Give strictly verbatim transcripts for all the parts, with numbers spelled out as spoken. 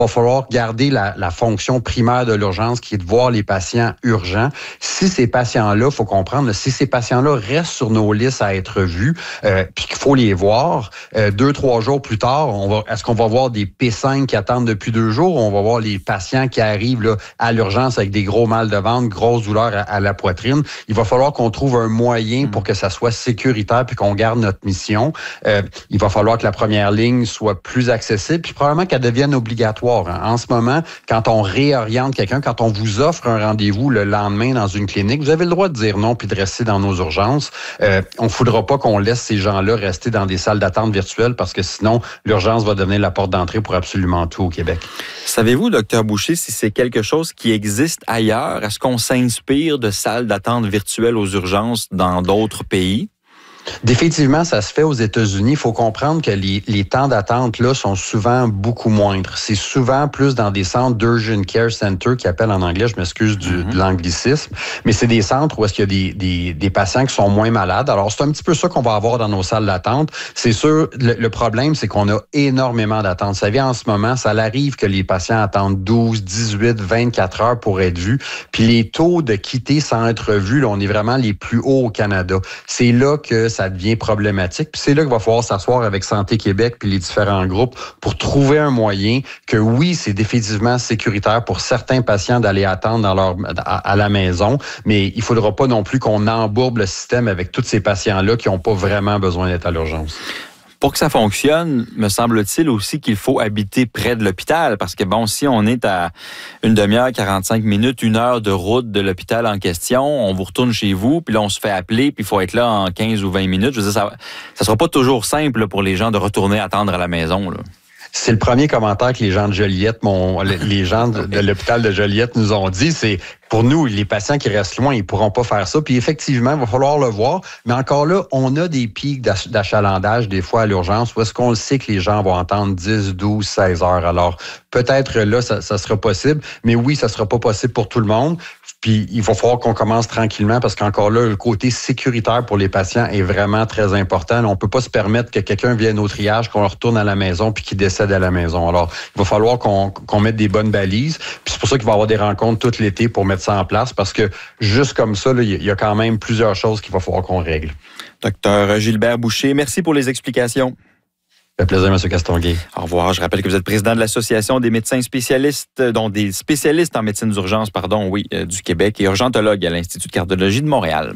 va falloir garder la, la fonction primaire de l'urgence qui est de voir les patients urgents. Si ces patients-là, il faut comprendre, si ces patients-là restent sur nos listes à être vus, euh, puis qu'il faut les voir, euh, deux, trois jours plus tard, on va, est-ce qu'on va voir des P cinq qui attendent depuis deux jours ou on va voir les patients qui arrivent là, à l'urgence avec des gros mal de ventre, grosses douleurs à, à la poitrine? Il va falloir qu'on trouve un moyen pour que ça soit sécuritaire puis qu'on garde notre mission. Euh, il va falloir que la première ligne soit plus accessible puis probablement qu'elle devienne obligatoire. En ce moment, quand on réoriente quelqu'un, quand on vous offre un rendez-vous le lendemain dans une clinique, vous avez le droit de dire non puis de rester dans nos urgences. Euh, on ne voudra pas qu'on laisse ces gens-là rester dans des salles d'attente virtuelles parce que sinon, l'urgence va devenir la porte d'entrée pour absolument tout au Québec. Savez-vous, docteur Boucher, si c'est quelque chose qui existe ailleurs? Est-ce qu'on s'inspire de salles d'attente virtuelles aux urgences dans d'autres pays? Définitivement, ça se fait aux États-Unis. Il faut comprendre que les, les temps d'attente là sont souvent beaucoup moindres. C'est souvent plus dans des centres d'Urgent Care Center qui appellent en anglais, je m'excuse du, mm-hmm. de l'anglicisme, mais c'est des centres où est-ce qu'il y a des, des, des patients qui sont moins malades. Alors, c'est un petit peu ça qu'on va avoir dans nos salles d'attente. C'est sûr, le, le problème, c'est qu'on a énormément d'attentes. Vous savez, en ce moment, ça arrive que les patients attendent douze, dix-huit, vingt-quatre heures pour être vus. Puis les taux de quitter sans être vus, là, on est vraiment les plus hauts au Canada. C'est là que ça devient problématique. Puis c'est là qu'il va falloir s'asseoir avec Santé Québec puis les différents groupes pour trouver un moyen que oui, c'est définitivement sécuritaire pour certains patients d'aller attendre dans leur, à, à la maison, mais il ne faudra pas non plus qu'on embourbe le système avec tous ces patients-là qui n'ont pas vraiment besoin d'être à l'urgence. Pour que ça fonctionne, me semble-t-il aussi qu'il faut habiter près de l'hôpital parce que, bon, si on est à une demi-heure, quarante-cinq minutes, une heure de route de l'hôpital en question, on vous retourne chez vous, puis là, on se fait appeler, puis il faut être là en quinze ou vingt minutes. Je veux dire, ça ne sera pas toujours simple là, pour les gens de retourner attendre à la maison, là. C'est le premier commentaire que les gens de Joliette, mon, les gens de, de l'hôpital de Joliette nous ont dit, c'est pour nous, les patients qui restent loin, ils pourront pas faire ça. Puis effectivement, il va falloir le voir. Mais encore là, on a des pics d'achalandage des fois à l'urgence où est-ce qu'on le sait que les gens vont entendre dix, douze, seize heures. Alors peut-être là, ça, ça sera possible. Mais oui, ça sera pas possible pour tout le monde. Puis il va falloir qu'on commence tranquillement parce qu'encore là, le côté sécuritaire pour les patients est vraiment très important. On peut pas se permettre que quelqu'un vienne au triage, qu'on retourne à la maison puis qu'il décède à la maison. Alors, il va falloir qu'on, qu'on mette des bonnes balises. Puis c'est pour ça qu'il va y avoir des rencontres tout l'été pour mettre ça en place parce que juste comme ça, là, il y a quand même plusieurs choses qu'il va falloir qu'on règle. Docteur Gilbert Boucher, merci pour les explications. Ça fait plaisir, M. Castonguay. Au revoir. Je rappelle que vous êtes président de l'Association des médecins spécialistes, dont des spécialistes en médecine d'urgence, pardon, oui, euh, du Québec et urgentologue à l'Institut de cardiologie de Montréal.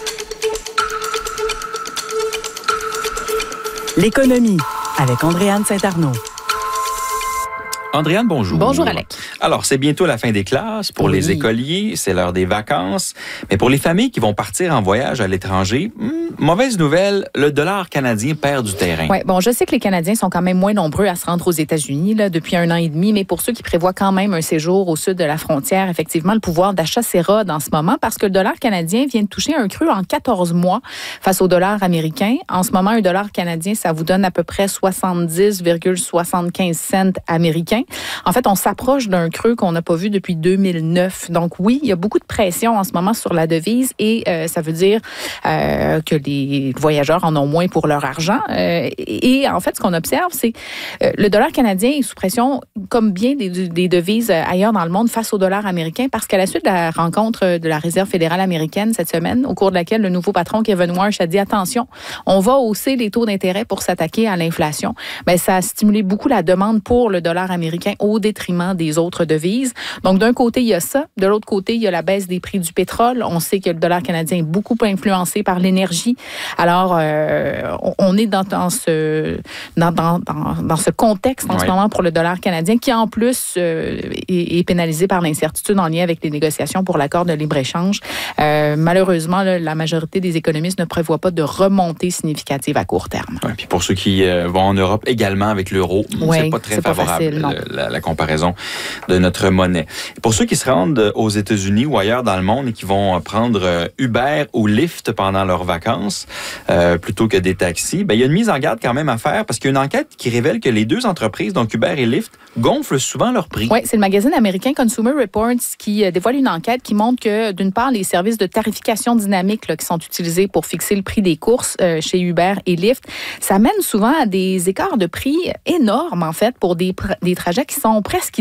L'économie avec Andréane Saint-Arnaud. Andréane, bonjour. Bonjour, Alec. Alors, c'est bientôt la fin des classes. Pour oui. les écoliers, c'est l'heure des vacances. Mais pour les familles qui vont partir en voyage à l'étranger, hmm, mauvaise nouvelle, le dollar canadien perd du terrain. Oui, bon, je sais que les Canadiens sont quand même moins nombreux à se rendre aux États-Unis là, depuis un an et demi, mais pour ceux qui prévoient quand même un séjour au sud de la frontière, effectivement, le pouvoir d'achat s'érode en ce moment parce que le dollar canadien vient de toucher un creux en quatorze mois face au dollar américain. En ce moment, un dollar canadien, ça vous donne à peu près soixante-dix virgule soixante-quinze cents américains. En fait, on s'approche d'un creux qu'on n'a pas vu depuis deux mille neuf. Donc oui, il y a beaucoup de pression en ce moment sur la devise et euh, ça veut dire euh, que les voyageurs en ont moins pour leur argent. Euh, et, et en fait, ce qu'on observe, c'est euh, le dollar canadien est sous pression comme bien des, des devises ailleurs dans le monde face au dollar américain parce qu'à la suite de la rencontre de la Réserve fédérale américaine cette semaine, au cours de laquelle le nouveau patron Kevin Warsh a dit « Attention, on va hausser les taux d'intérêt pour s'attaquer à l'inflation », bien, ça a stimulé beaucoup la demande pour le dollar américain au détriment des autres devises. Donc, d'un côté, il y a ça. De l'autre côté, il y a la baisse des prix du pétrole. On sait que le dollar canadien est beaucoup influencé par l'énergie. Alors, euh, on est dans, dans, ce, dans, dans, dans, dans ce contexte en oui. ce moment pour le dollar canadien qui, en plus, euh, est, est pénalisé par l'incertitude en lien avec les négociations pour l'accord de libre-échange. Euh, malheureusement, là, la majorité des économistes ne prévoient pas de remontée significative à court terme. Oui, puis pour ceux qui euh, vont en Europe également avec l'euro, oui, c'est pas très c'est favorable. Pas facile, non. La, la comparaison de notre monnaie. Pour ceux qui se rendent aux États-Unis ou ailleurs dans le monde et qui vont prendre Uber ou Lyft pendant leurs vacances euh, plutôt que des taxis, ben, il y a une mise en garde quand même à faire parce qu'il y a une enquête qui révèle que les deux entreprises, donc Uber et Lyft, gonflent souvent leurs prix. Oui, c'est le magazine américain Consumer Reports qui dévoile une enquête qui montre que, d'une part, les services de tarification dynamique là, qui sont utilisés pour fixer le prix des courses euh, chez Uber et Lyft, ça mène souvent à des écarts de prix énormes, en fait, pour des, des trajets qui sont presque